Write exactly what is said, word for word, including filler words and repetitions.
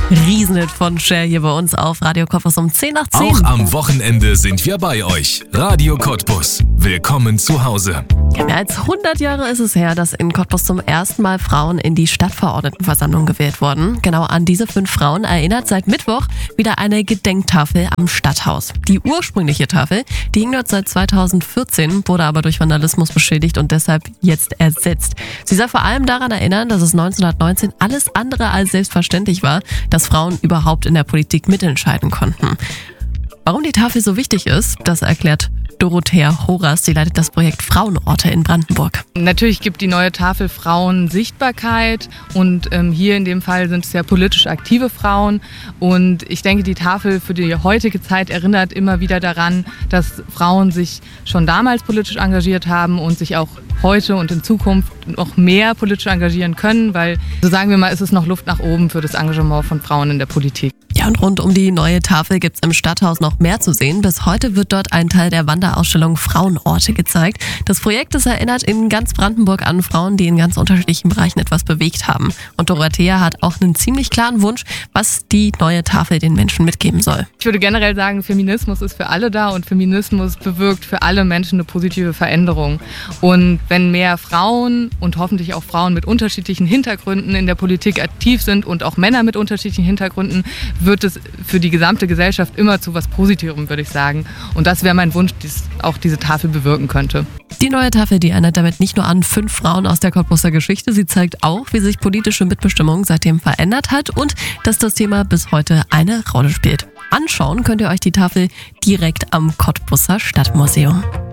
Riesenhit von Cher hier bei uns auf Radio Cottbus um zehn nach zehn. Auch am Wochenende sind wir bei euch. Radio Cottbus. Willkommen zu Hause. Ja, mehr als hundert Jahre ist es her, dass in Cottbus zum ersten Mal Frauen in die Stadtverordnetenversammlung gewählt wurden. Genau an diese fünf Frauen erinnert seit Mittwoch wieder eine Gedenktafel am Stadthaus. Die ursprüngliche Tafel, die hing dort seit zweitausendvierzehn, wurde aber durch Vandalismus beschädigt und deshalb jetzt ersetzt. Sie soll vor allem daran erinnern, dass es neunzehnhundertneunzehn alles andere als selbstverständlich war, dass Frauen überhaupt in der Politik mitentscheiden konnten. Warum die Tafel so wichtig ist, das erklärt Dorothea Horas, sie leitet das Projekt Frauenorte in Brandenburg. Natürlich gibt die neue Tafel Frauen Sichtbarkeit und ähm, hier in dem Fall sind es ja politisch aktive Frauen und ich denke, die Tafel für die heutige Zeit erinnert immer wieder daran, dass Frauen sich schon damals politisch engagiert haben und sich auch heute und in Zukunft noch mehr politisch engagieren können, weil, so sagen wir mal, ist es noch Luft nach oben für das Engagement von Frauen in der Politik. Ja, und rund um die neue Tafel gibt es im Stadthaus noch mehr zu sehen. Bis heute wird dort ein Teil der Wanderausstellung Frauenorte gezeigt. Das Projekt ist erinnert in ganz Brandenburg an Frauen, die in ganz unterschiedlichen Bereichen etwas bewegt haben. Und Dorothea hat auch einen ziemlich klaren Wunsch, was die neue Tafel den Menschen mitgeben soll. Ich würde generell sagen, Feminismus ist für alle da und Feminismus bewirkt für alle Menschen eine positive Veränderung. Und wenn mehr Frauen und hoffentlich auch Frauen mit unterschiedlichen Hintergründen in der Politik aktiv sind und auch Männer mit unterschiedlichen Hintergründen, wird es für die gesamte Gesellschaft immer zu was Positivem, würde ich sagen. Und das wäre mein Wunsch, dass auch diese Tafel bewirken könnte. Die neue Tafel, die erinnert damit nicht nur an fünf Frauen aus der Cottbuser Geschichte, sie zeigt auch, wie sich politische Mitbestimmung seitdem verändert hat und dass das Thema bis heute eine Rolle spielt. Anschauen könnt ihr euch die Tafel direkt am Cottbuser Stadtmuseum.